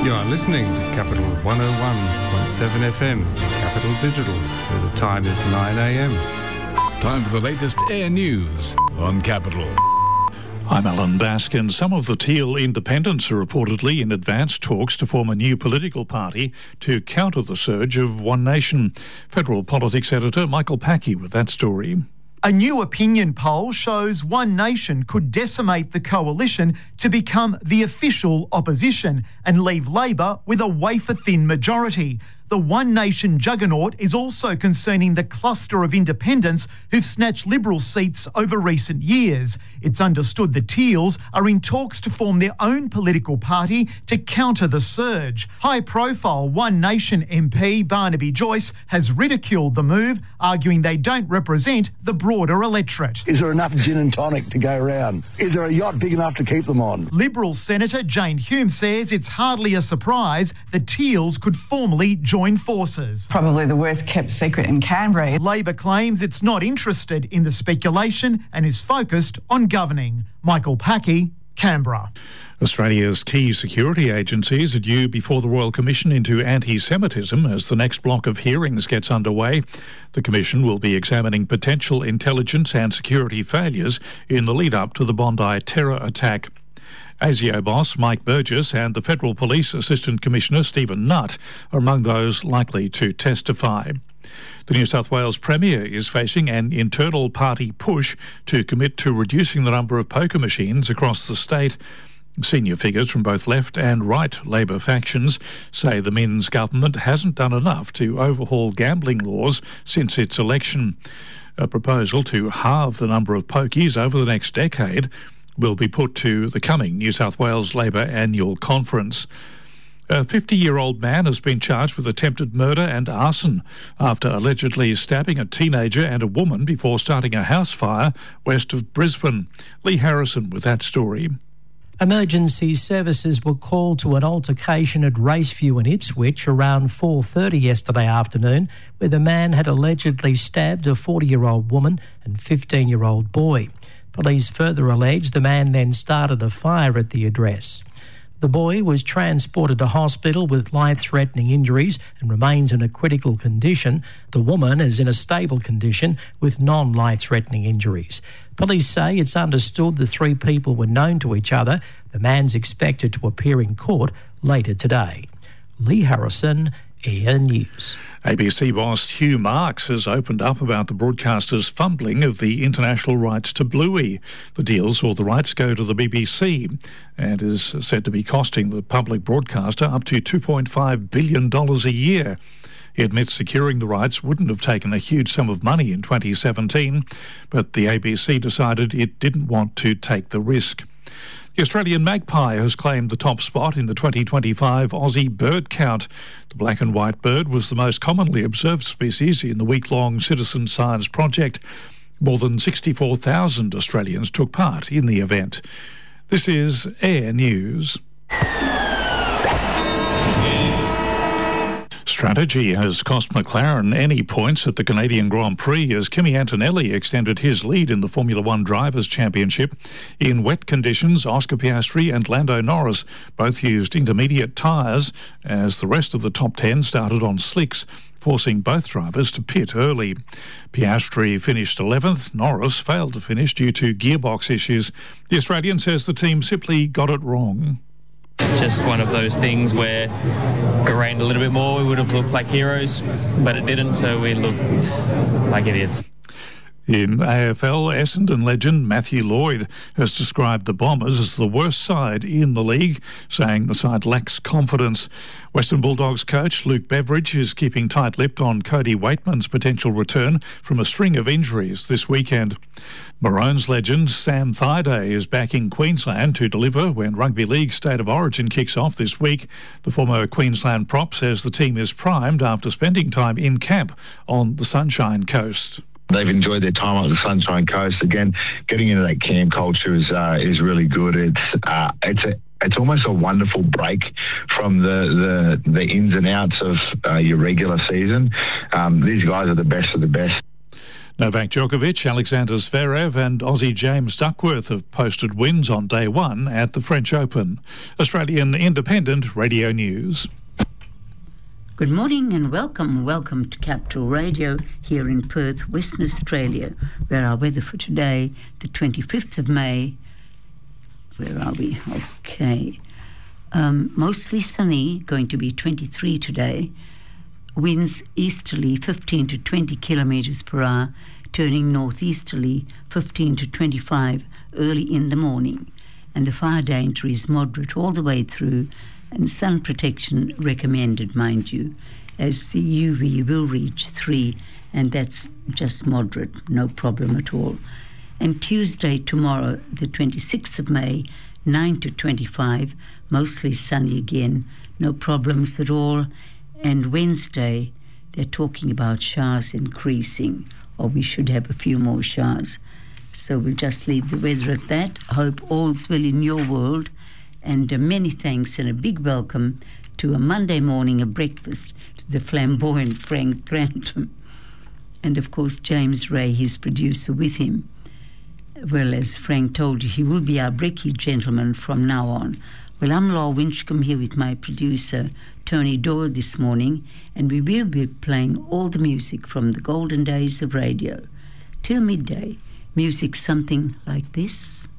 You are listening to Capital 101.7 FM, Capital Digital, where the time is 9 a.m. Time for the latest air news on Capital. I'm Alan Baskin. Some of the Teal independents are reportedly in advanced talks to form a new political party to counter the surge of One Nation. Federal politics editor Michael Packey with that story. A new opinion poll shows One Nation could decimate the coalition to become the official opposition and leave Labor with a wafer-thin majority. The One Nation juggernaut is also concerning the cluster of independents who've snatched Liberal seats over recent years. It's understood the Teals are in talks to form their own political party to counter the surge. High-profile One Nation MP Barnaby Joyce has ridiculed the move, arguing they don't represent the broader electorate. Is there enough gin and tonic to go around? Is there a yacht big enough to keep them on? Liberal Senator Jane Hume says it's hardly a surprise the Teals could formally join forces. Probably the worst kept secret in Canberra. Labor claims it's not interested in the speculation and is focused on governing. Michael Packey, Canberra. Australia's key security agencies are due before the Royal Commission into anti-Semitism as the next block of hearings gets underway. The Commission will be examining potential intelligence and security failures in the lead-up to the Bondi terror attack. ASIO boss Mike Burgess and the Federal Police Assistant Commissioner Stephen Nutt are among those likely to testify. The New South Wales Premier is facing an internal party push to commit to reducing the number of poker machines across the state. Senior figures from both left and right Labor factions say the Minns government hasn't done enough to overhaul gambling laws since its election. A proposal to halve the number of pokies over the next decade will be put to the coming New South Wales Labor annual conference. A 50-year-old man has been charged with attempted murder and arson after allegedly stabbing a teenager and a woman before starting a house fire west of Brisbane. Lee Harrison with that story. Emergency services were called to an altercation at Raceview in Ipswich around 4:30 yesterday afternoon, where the man had allegedly stabbed a 40-year-old woman and 15-year-old boy. Police further allege the man then started a fire at the address. The boy was transported to hospital with life-threatening injuries and remains in a critical condition. The woman is in a stable condition with non-life-threatening injuries. Police say it's understood the three people were known to each other. The man's expected to appear in court later today. Lee Harrison, Air News. ABC boss Hugh Marks has opened up about the broadcaster's fumbling of the international rights to Bluey. The deal saw the rights go to the BBC and is said to be costing the public broadcaster up to $2.5 billion a year. He admits securing the rights wouldn't have taken a huge sum of money in 2017, but the ABC decided it didn't want to take the risk. The Australian magpie has claimed the top spot in the 2025 Aussie bird count. The black and white bird was the most commonly observed species in the week-long citizen science project. More than 64,000 Australians took part in the event. This is Air News. Strategy has cost McLaren any points at the Canadian Grand Prix as Kimi Antonelli extended his lead in the Formula One Drivers' Championship. In wet conditions, Oscar Piastri and Lando Norris both used intermediate tyres as the rest of the top 10 started on slicks, forcing both drivers to pit early. Piastri finished 11th. Norris failed to finish due to gearbox issues. The Australian says the team simply got it wrong. Just one of those things where if it rained a little bit more, we would have looked like heroes, but it didn't, so we looked like idiots. In AFL, Essendon legend Matthew Lloyd has described the Bombers as the worst side in the league, saying the side lacks confidence. Western Bulldogs coach Luke Beveridge is keeping tight-lipped on Cody Waitman's potential return from a string of injuries this weekend. Maroons legend Sam Thaiday is back in Queensland to deliver when Rugby League State of Origin kicks off this week. The former Queensland prop says the team is primed after spending time in camp on the Sunshine Coast. They've enjoyed their time on the Sunshine Coast. Again, getting into that camp culture is really good. It's almost a wonderful break from the ins and outs of your regular season. These guys are the best of the best. Novak Djokovic, Alexander Zverev and Aussie James Duckworth have posted wins on day one at the French Open. Australian Independent Radio News. Good morning and welcome to Capital Radio here in Perth, Western Australia, where our weather for today, the 25th of May, where are we? Okay. Mostly sunny, going to be 23 today. Winds easterly 15 to 20 kilometres per hour, turning northeasterly 15 to 25 early in the morning. And the fire danger is moderate all the way through, and sun protection recommended, mind you, as the UV will reach 3, and that's just moderate, no problem at all. And Tuesday, tomorrow, the 26th of May, 9 to 25, mostly sunny again, no problems at all. And Wednesday, they're talking about showers increasing, or we should have a few more showers. So we'll just leave the weather at that. Hope all's well in your world. And many thanks and a big welcome to a Monday morning, a breakfast to the flamboyant Frank Trantham. And of course, James Ray, his producer, with him. Well, as Frank told you, he will be our brekkie gentleman from now on. Well, I'm Laura Winchcombe here with my producer, Tony Doyle, this morning, and we will be playing all the music from the golden days of radio. Till midday, music something like this.